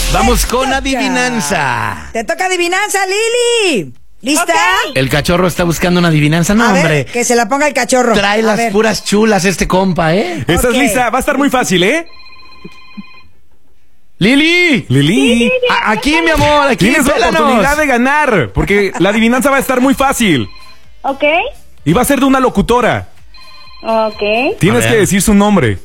Vamos con adivinanza. Te toca adivinanza, Lili. ¿Lista? Ok. El cachorro está buscando una adivinanza. No, A ver, hombre. que se la ponga el cachorro. Trae A las ver. puras chulas este compa, ¿eh? ¿Estás Ok. lista? Va a estar muy fácil, ¿eh? ¡Lili! Lili, Aquí, mi amor, aquí. tienes la pélanos. oportunidad de ganar, porque la adivinanza va a estar muy fácil. Ok. Y va a ser de una locutora. Ok. Tienes ver. que decir su nombre.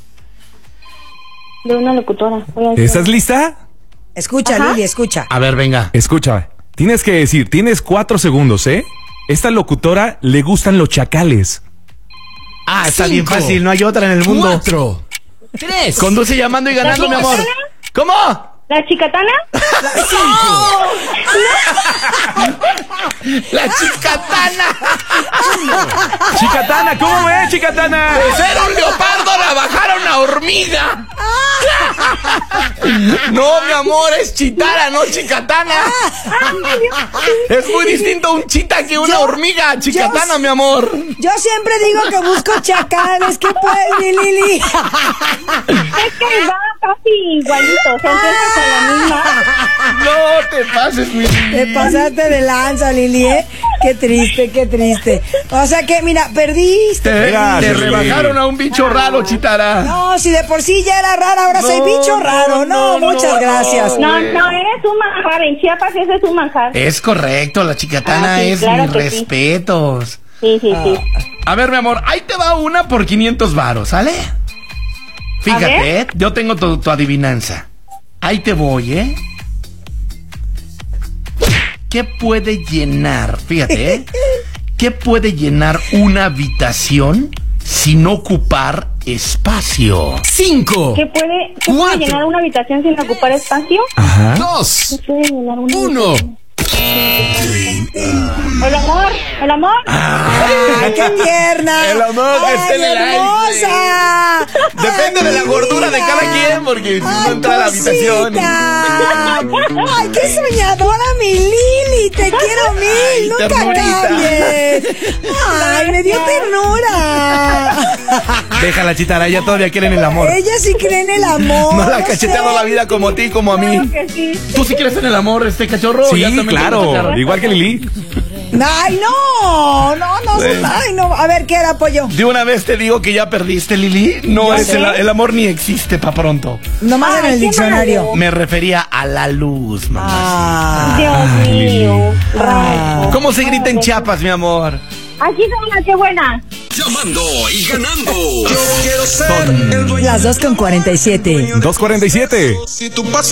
De una locutora. Voy a decir. ¿Estás lista? Escucha, Ajá. Lili, escucha. A ver, venga. Escucha, tienes que decir, tienes 4 segundos, ¿eh? Esta locutora le gustan los chacales. Ah, está bien 5, fácil, no hay otra en el mundo. 4, 3, Conduce llamando y ganando, mi amor. ¿Cómo? ¿La chicatana? La chicatana. Chicatana, ¿cómo ves, Chicatana? De ser un leopardo la bajaron a hormiga. No, mi amor, es chitara, no chicatana. Es muy distinto un chita que una hormiga. Chicatana, mi amor. Yo siempre digo que busco chacales. ¿Qué puedes, mi Lili? Es que va casi igualito. Se empieza con la misma. No te pases, mi Te pasaste de lanza, Lili, ¿eh? Qué triste, qué triste. O sea que, mira, perdiste. Te Gracias, rebajaron a un bicho raro, chitara. No, si de por sí ya era rara, ahora soy bicho raro. No, muchas gracias. No, eres un manjar. En Chiapas ese es un manjar. Es correcto, la chicatana Ah, sí, es claro mis que sí. respetos. Sí. A ver, mi amor, ahí te va una por 500 varos, ¿sale? Fíjate, yo tengo tu adivinanza. Ahí te voy, ¿eh? ¿Qué puede llenar? Fíjate, ¿eh? ¿Qué puede llenar una habitación sin ocupar espacio? 5, ¿Qué puede Cuatro. llenar una habitación sin ocupar espacio? Ajá. 2, ¿Qué puede llenar una 1. habitación? El amor. El amor. ¡Ay, qué tierna! El amor que está en el aire. hermosa! Depende Ay, de la mi gordura de vida. cada quien, porque si no Ay, entra a la habitación. cosita. ¡Ay, qué soñadora, mi Lili! ¡Te quiero mil! ¡Nunca ternurita. cambies! ¡Ay, me dio ternura! Déjala, chitara, ella todavía quiere en el amor. Ella sí cree en el amor. No la ha no cacheteado sé. la vida como a ti, como a mí. Claro que sí. ¿Tú sí crees en el amor, cachorro? Sí, ¿Ya también te claro. cacharon? Igual que Lili. ¡Ay, no! Bueno. ¡Ay, no! A ver, ¿qué era, pollo? De una vez te digo que ya perdiste, Lili. No Yo es sé. el amor ni existe pa' pronto. Nomás en Ay, el qué diccionario. malo. Me refería a la luz, mamá. Ah. Dios mío. Ah. ¿Cómo se grita en Chiapas, mi amor? Aquí son qué buena. Llamando y ganando. Las 2:47. 2:47.